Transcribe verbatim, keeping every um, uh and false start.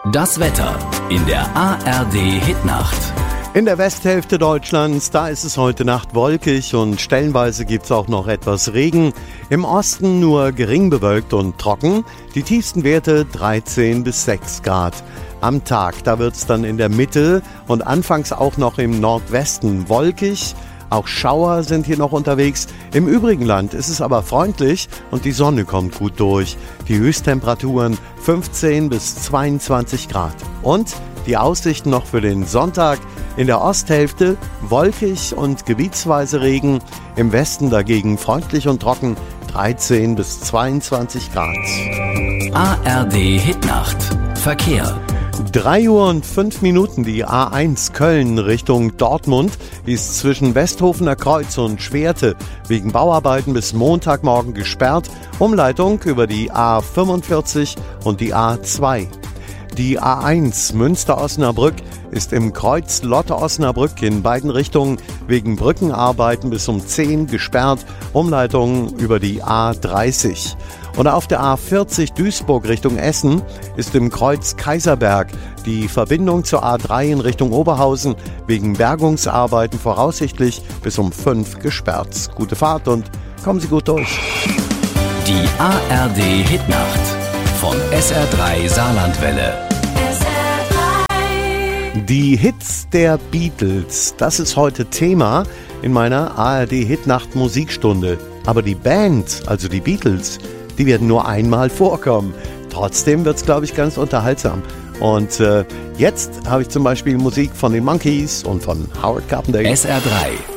Das Wetter in der A R D-Hitnacht. In der Westhälfte Deutschlands, da ist es heute Nacht wolkig und stellenweise gibt es auch noch etwas Regen. Im Osten nur gering bewölkt und trocken. Die tiefsten Werte dreizehn bis sechs Grad. Am Tag, da wird es dann in der Mitte und anfangs auch noch im Nordwesten wolkig. Auch Schauer sind hier noch unterwegs. Im übrigen Land ist es aber freundlich und die Sonne kommt gut durch. Die Höchsttemperaturen fünfzehn bis zweiundzwanzig Grad. Und die Aussichten noch für den Sonntag: in der Osthälfte wolkig und gebietsweise Regen. Im Westen dagegen freundlich und trocken, dreizehn bis zweiundzwanzig Grad. A R D-Hitnacht. Verkehr. drei Uhr und fünf Minuten, die A eins Köln Richtung Dortmund ist zwischen Westhofener Kreuz und Schwerte wegen Bauarbeiten bis Montagmorgen gesperrt. Umleitung über die A fünfundvierzig und die A zwei. Die A eins Münster-Osnabrück ist im Kreuz Lotte-Osnabrück in beiden Richtungen wegen Brückenarbeiten bis um zehn gesperrt. Umleitung über die A dreißig. Und auf der A vierzig Duisburg Richtung Essen ist im Kreuz Kaiserberg die Verbindung zur A drei in Richtung Oberhausen wegen Bergungsarbeiten voraussichtlich bis um fünf gesperrt. Gute Fahrt und kommen Sie gut durch. Die A R D-Hitnacht von S R drei Saarlandwelle. Die Hits der Beatles, das ist heute Thema in meiner A R D-Hitnacht Musikstunde. Aber die Band, also die Beatles, die werden nur einmal vorkommen. Trotzdem wird es, glaube ich, ganz unterhaltsam. Und äh, jetzt habe ich zum Beispiel Musik von den Monkees und von Howard Carpendale. S R drei